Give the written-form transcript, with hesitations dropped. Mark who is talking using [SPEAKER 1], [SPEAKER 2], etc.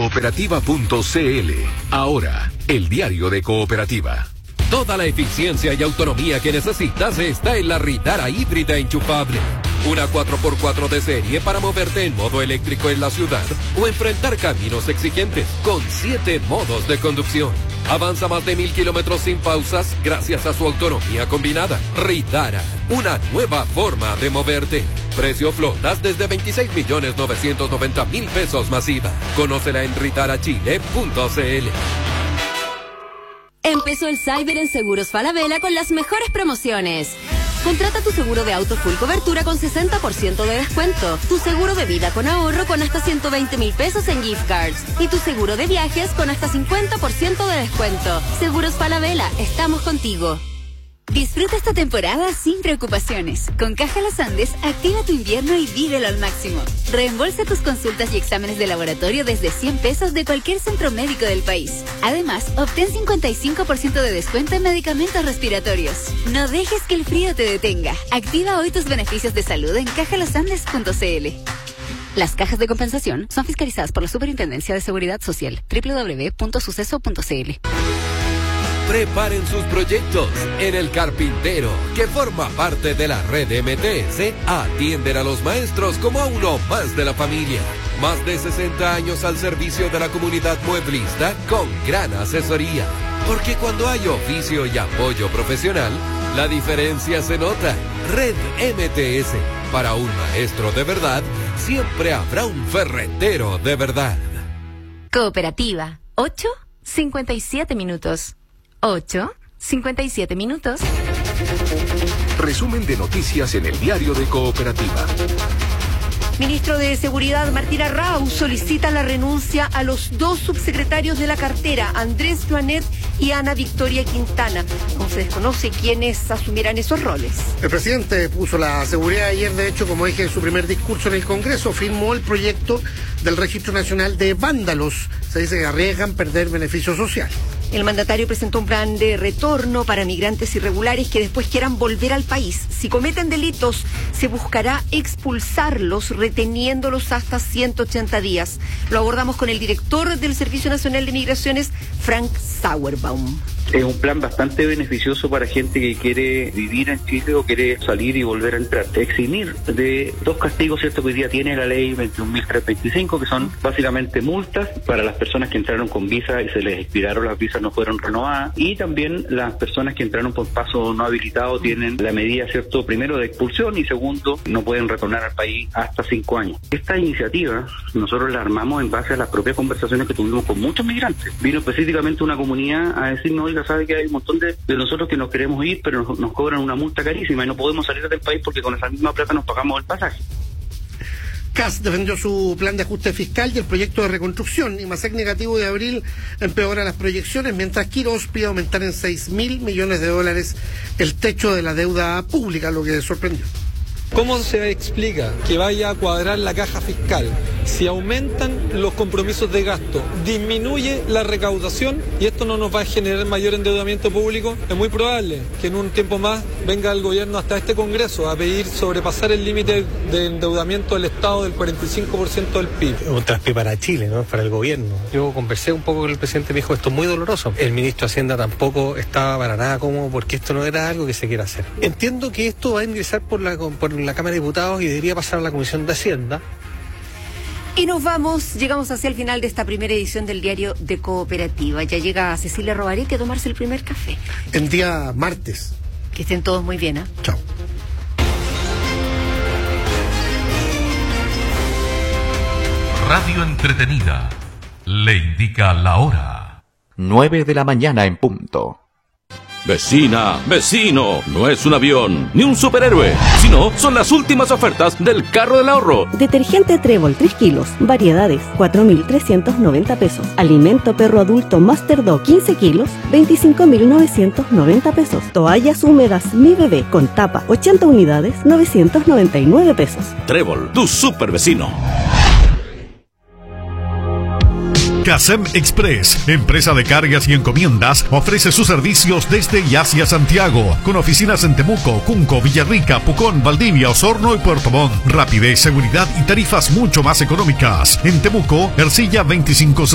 [SPEAKER 1] Cooperativa.cl. Ahora, el diario de Cooperativa. Toda la eficiencia y autonomía que necesitas está en la Ritara híbrida enchufable. Una 4x4 de serie para moverte en modo eléctrico en la ciudad o enfrentar caminos exigentes con 7 modos de conducción. Avanza más de 1000 kilómetros sin pausas gracias a su autonomía combinada. Ritara, una nueva forma de moverte. Precio flotas desde 26.990.000 pesos masiva. Conócela en ritarachile.cl.
[SPEAKER 2] Empezó el Cyber en Seguros Falabella con las mejores promociones. Contrata tu seguro de auto full cobertura con 60% de descuento, tu seguro de vida con ahorro con hasta 120.000 pesos en gift cards y tu seguro de viajes con hasta 50% de descuento. Seguros Falabella, estamos contigo.
[SPEAKER 3] Disfruta esta temporada sin preocupaciones. Con Caja Los Andes, activa tu invierno y vívelo al máximo. Reembolsa tus consultas y exámenes de laboratorio desde 100 pesos de cualquier centro médico del país. Además, obtén 55% de descuento en medicamentos respiratorios. No dejes que el frío te detenga. Activa hoy tus beneficios de salud en cajalosandes.cl. Las cajas de compensación son fiscalizadas por la Superintendencia de Seguridad Social. www.suceso.cl.
[SPEAKER 1] Preparen sus proyectos. En El Carpintero, que forma parte de la red MTS, atienden a los maestros como a uno más de la familia. Más de 60 años al servicio de la comunidad mueblista con gran asesoría. Porque cuando hay oficio y apoyo profesional, la diferencia se nota. Red MTS. Para un maestro de verdad, siempre habrá un ferretero de verdad.
[SPEAKER 4] Cooperativa. 8:57 minutos. 8:57 minutos.
[SPEAKER 1] Resumen de noticias en el diario de Cooperativa.
[SPEAKER 5] Ministro de Seguridad Martín Arrau solicita la renuncia a los 2 subsecretarios de la cartera, Andrés Joanet y Ana Victoria Quintana. Aún se desconoce quiénes asumirán esos roles.
[SPEAKER 6] El presidente puso la seguridad ayer, de hecho, como eje de su primer discurso en el Congreso. Firmó el proyecto del Registro Nacional de Vándalos. Se dice que arriesgan perder beneficios sociales.
[SPEAKER 5] El mandatario presentó un plan de retorno para migrantes irregulares que después quieran volver al país. Si cometen delitos, se buscará expulsarlos, reteniéndolos hasta 180 días. Lo abordamos con el director del Servicio Nacional de Migraciones, Frank Sauerbaum.
[SPEAKER 7] Es un plan bastante beneficioso para gente que quiere vivir en Chile o quiere salir y volver a entrar. Eximir de 2 castigos, ¿cierto?, que hoy día tiene la ley 21.325, que son básicamente multas para las personas que entraron con visa y se les expiraron las visas, no fueron renovadas, y también las personas que entraron por paso no habilitado tienen la medida, ¿cierto?, primero de expulsión y segundo, no pueden retornar al país hasta 5 años. Esta iniciativa nosotros la armamos en base a las propias conversaciones que tuvimos con muchos migrantes. Vino específicamente una comunidad a decirnos, sabe que hay un montón de nosotros que nos queremos ir, pero nos cobran una multa carísima y no podemos salir del país porque con esa misma plata nos pagamos el pasaje.
[SPEAKER 6] CAS defendió su plan de ajuste fiscal y el proyecto de reconstrucción. IMASEC negativo de abril empeora las proyecciones, mientras Quirós pide aumentar en $6.000 millones el techo de la deuda pública, lo que sorprendió.
[SPEAKER 8] ¿Cómo se explica que vaya a cuadrar la caja fiscal si aumentan los compromisos de gasto, disminuye la recaudación y esto no nos va a generar mayor endeudamiento público? Es muy probable que en un tiempo más venga el gobierno hasta este Congreso a pedir sobrepasar el límite de endeudamiento del Estado del 45% del PIB.
[SPEAKER 9] Un traspié para Chile, ¿no?, para el gobierno. Yo conversé un poco con el presidente, me dijo, esto es muy doloroso. El ministro de Hacienda tampoco estaba para nada cómodo porque esto no era algo que se quiera hacer. Entiendo que esto va a ingresar por la Cámara de Diputados y debería pasar a la Comisión de Hacienda.
[SPEAKER 5] Y llegamos hacia el final de esta primera edición del diario de Cooperativa. Ya llega Cecilia Robaré a tomarse el primer café.
[SPEAKER 6] El día martes.
[SPEAKER 5] Que estén todos muy bien, ¿eh?
[SPEAKER 6] Chao.
[SPEAKER 10] Radio entretenida. Le indica la hora.
[SPEAKER 11] 9 de la mañana en punto.
[SPEAKER 12] Vecina, vecino, no es un avión ni un superhéroe, sino son las últimas ofertas del carro del ahorro.
[SPEAKER 13] Detergente Trébol 3 kilos, variedades, 4.390 pesos. Alimento perro adulto Master Dog 15 kilos, 25.990 pesos. Toallas húmedas Mi Bebé con tapa, 80 unidades, 999 pesos.
[SPEAKER 12] Trébol, tu super vecino.
[SPEAKER 14] Casem Express, empresa de cargas y encomiendas, ofrece sus servicios desde y hacia Santiago, con oficinas en Temuco, Cunco, Villarrica, Pucón, Valdivia, Osorno y Puerto Montt. Rapidez, seguridad y tarifas mucho más económicas. En Temuco, Ercilla 25